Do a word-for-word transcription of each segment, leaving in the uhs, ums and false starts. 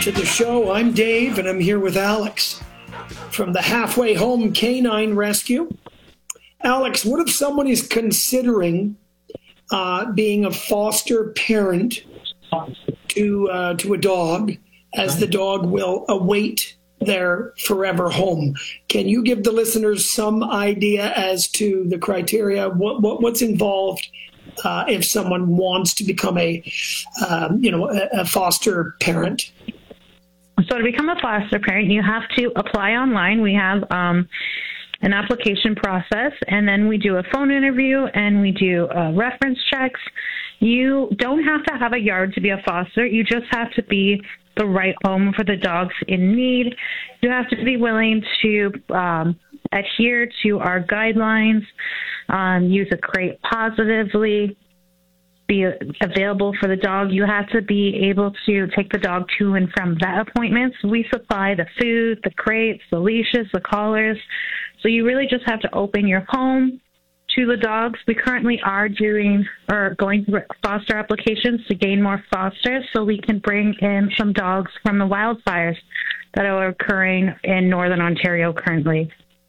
to the show. I'm Dave, and I'm here with Alex from the Halfway Home Canine Rescue. Alex, what if someone is considering uh, being a foster parent to uh, to a dog, as the dog will await their forever home? Can you give the listeners some idea as to the criteria? What, what what's involved uh, if someone wants to become a um, you know a, a foster parent? So to become a foster parent, you have to apply online. We have um, an application process, and then we do a phone interview, and we do uh, reference checks. You don't have to have a yard to be a foster. You just have to be the right home for the dogs in need. You have to be willing to um, adhere to our guidelines, um, use a crate positively, be available for the dog. You have to be able to take the dog to and from vet appointments. We supply the food, the crates, the leashes, the collars. So you really just have to open your home to the dogs. We currently are doing or going through foster applications to gain more fosters so we can bring in some dogs from the wildfires that are occurring in Northern Ontario currently.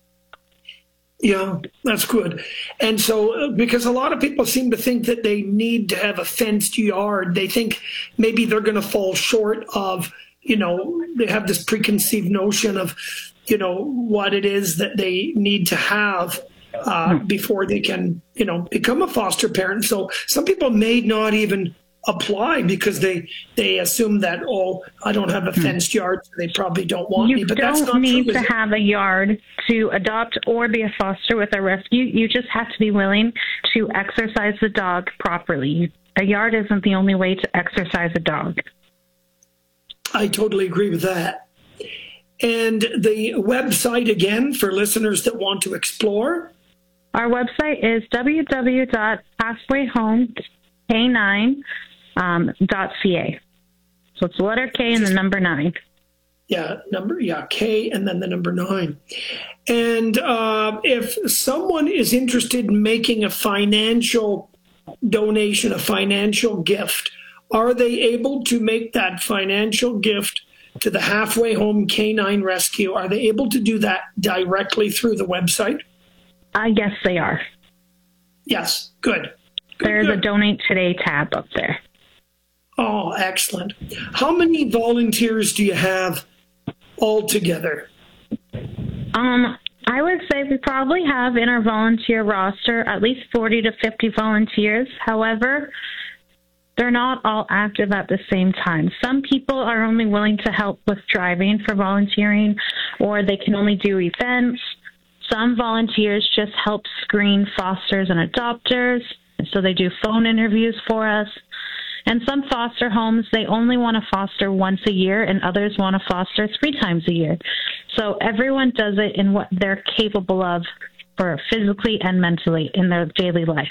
Yeah, that's good. And so, because a lot of people seem to think that they need to have a fenced yard, they think maybe they're going to fall short of, you know, they have this preconceived notion of, you know, what it is that they need to have uh, before they can, you know, become a foster parent. So some people may not even apply because they they assume that, oh, I don't have a fenced yard, so they probably don't want you me. But don't that's not need true, to is it? have a yard to adopt or be a foster with a rescue. You just have to be willing to exercise the dog properly. A yard isn't the only way to exercise a dog. I totally agree with that. And the website, again, for listeners that want to explore? Our website is w w w dot halfway home k nine dot c a. So it's the letter K and the number nine. Yeah, number, yeah, K and then the number nine. And uh, if someone is interested in making a financial donation, a financial gift, are they able to make that financial gift to the Halfway Home Canine Rescue? Are they able to do that directly through the website? I guess they are. Yes, good. good There's good. a Donate Today tab up there. Oh, excellent. How many volunteers do you have altogether? Um, I would say we probably have in our volunteer roster at least forty to fifty volunteers. However, they're not all active at the same time. Some people are only willing to help with driving for volunteering, or they can only do events. Some volunteers just help screen fosters and adopters, so they do phone interviews for us. And some foster homes, they only want to foster once a year, and others want to foster three times a year. So everyone does it in what they're capable of for physically and mentally in their daily life.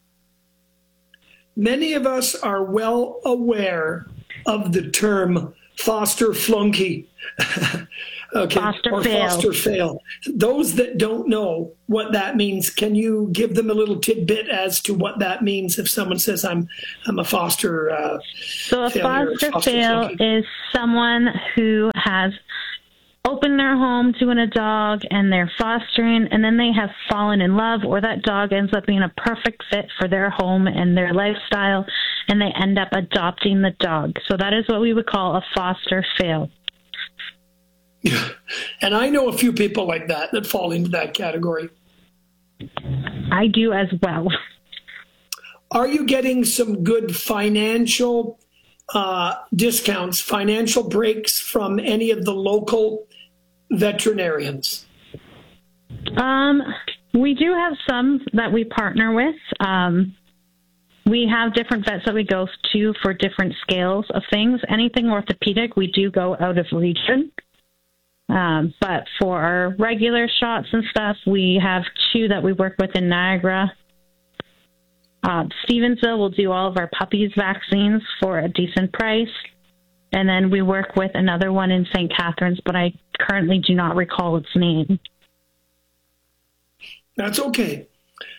Many of us are well aware of the term foster flunky. Okay, foster or fail. foster fail. Those that don't know what that means, can you give them a little tidbit as to what that means if someone says, I'm I'm a foster uh, So a failure, foster, foster fail flunky? is someone who has opened their home to a dog and they're fostering, and then they have fallen in love, or that dog ends up being a perfect fit for their home and their lifestyle, and they end up adopting the dog. So that is what we would call a foster fail. Yeah. And I know a few people like that that fall into that category. I do as well. Are you getting some good financial uh, discounts, financial breaks from any of the local veterinarians? Um, we do have some that we partner with. Um, we have different vets that we go to for different scales of things. Anything orthopedic, we do go out of region. Um, but for our regular shots and stuff, we have two that we work with in Niagara. Uh, Stevensville will do all of our puppies vaccines for a decent price. And then we work with another one in Saint Catharines, but I currently do not recall its name. That's okay.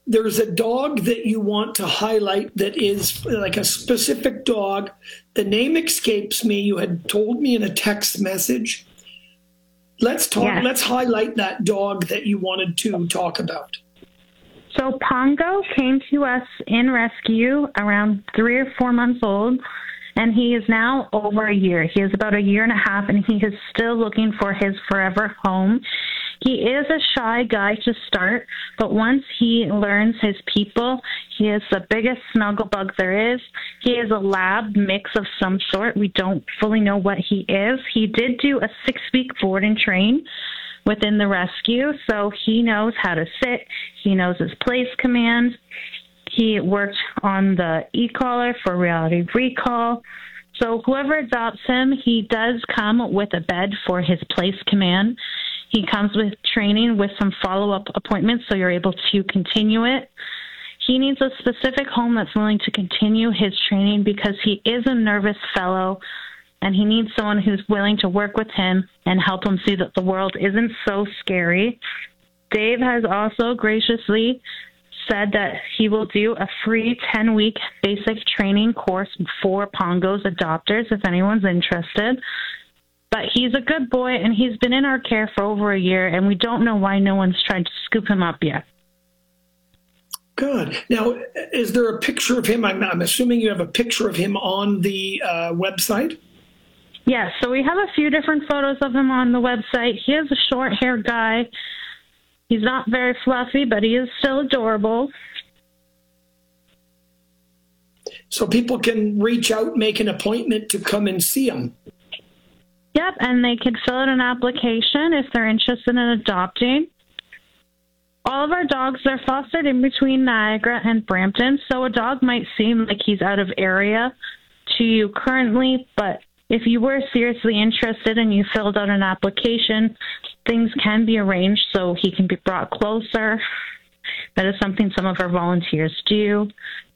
there's a dog that you want to highlight that is like a specific dog. The name escapes me. You had told me in a text message. Let's talk. Yes. Let's highlight that dog that you wanted to talk about. So Pongo came to us in rescue around three or four months old, and he is now over a year. He is about a year and a half, and he is still looking for his forever home. He is a shy guy to start, but once he learns his people, he is the biggest snuggle bug there is. He is a lab mix of some sort. We don't fully know what he is. He did do a six-week board and train within the rescue, so he knows how to sit. He knows his place command. He worked on the e-collar for Reality Recall. So whoever adopts him, he does come with a bed for his place command. He comes with training with some follow-up appointments, so you're able to continue it. He needs a specific home that's willing to continue his training because he is a nervous fellow, and he needs someone who's willing to work with him and help him see that the world isn't so scary. Dave has also graciously said that he will do a free ten-week basic training course for Pongo's adopters if anyone's interested. But he's a good boy, and he's been in our care for over a year, and we don't know why no one's tried to scoop him up yet. Good. Now, is there a picture of him? I'm, I'm assuming you have a picture of him on the uh, website? Yes, so we have a few different photos of him on the website. He is a short-haired guy. He's not very fluffy, but he is still adorable. So people can reach out, make an appointment to come and see him. Yep, and they can fill out an application if they're interested in adopting. All of our dogs are fostered in between Niagara and Brampton, so a dog might seem like he's out of area to you currently, but if you were seriously interested and you filled out an application, things can be arranged so he can be brought closer. That is something some of our volunteers do.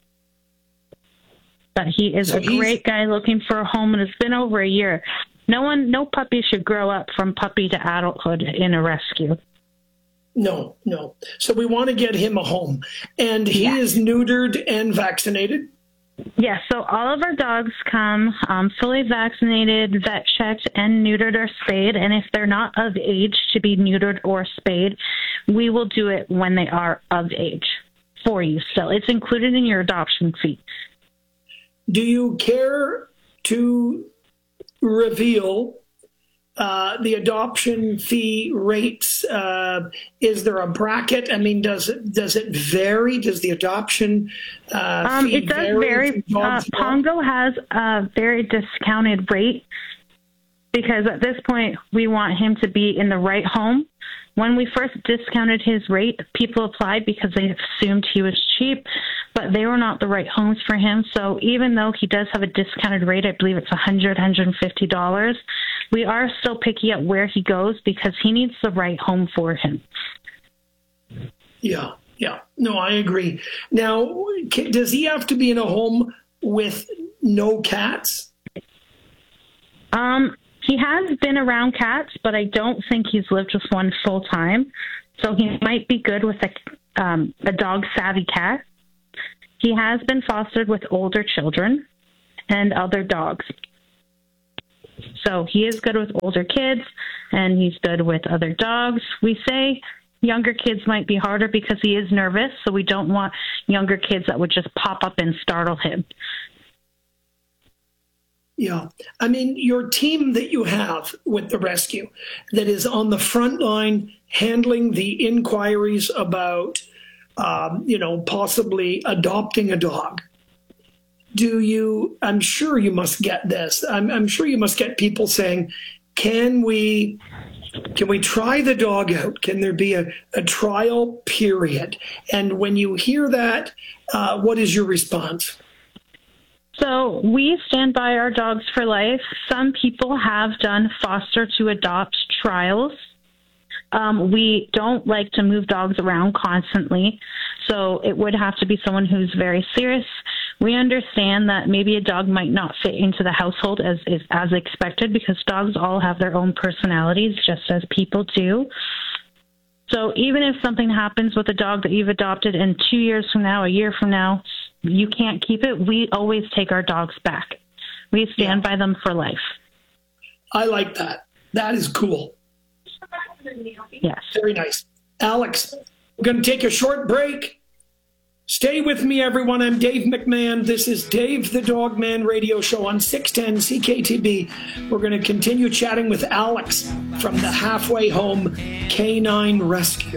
But he is so a great guy looking for a home, and it's been over a year. No one, no puppy should grow up from puppy to adulthood in a rescue. No, no. So we want to get him a home. And he yeah. is neutered and vaccinated? Yes, so all of our dogs come um, fully vaccinated, vet checked, and neutered or spayed. And if they're not of age to be neutered or spayed, we will do it when they are of age for you. So it's included in your adoption fee. Do you care to reveal uh, the adoption fee rates? Uh, is there a bracket? I mean, does it does it vary? Does the adoption uh, um, fee it does vary? vary. Uh, Pongo has a very discounted rate because at this point we want him to be in the right home. When we first discounted his rate, people applied because they assumed he was cheap, but they were not the right homes for him. So even though he does have a discounted rate, I believe it's one hundred dollars, one hundred fifty dollars, we are still picky at where he goes because he needs the right home for him. Yeah, yeah. No, I agree. Now, can, does he have to be in a home with no cats? Um. He has been around cats, but I don't think he's lived with one full time. So he might be good with a, um, a dog-savvy cat. He has been fostered with older children and other dogs. So he is good with older kids, and he's good with other dogs. We say younger kids might be harder because he is nervous, so we don't want younger kids that would just pop up and startle him. Yeah. I mean, your team that you have with the rescue that is on the front line handling the inquiries about, um, you know, possibly adopting a dog. Do you, I'm sure you must get this. I'm, I'm sure you must get people saying, can we, can we try the dog out? Can there be a, a trial period? And when you hear that, uh, what is your response? So we stand by our dogs for life. Some people have done foster to adopt trials. Um, we don't like to move dogs around constantly, so it would have to be someone who's very serious. We understand that maybe a dog might not fit into the household as is as expected because dogs all have their own personalities, just as people do. So even if something happens with a dog that you've adopted and two years from now, a year from now, you can't keep it, we always take our dogs back. We stand yeah. by them for life. I like that. That is cool. Yes. Very nice. Alex, we're going to take a short break. Stay with me, everyone. I'm Dave McMahon. This is Dave the Dog Man radio show on six ten C K T B. We're going to continue chatting with Alex from the Halfway Home Canine Rescue.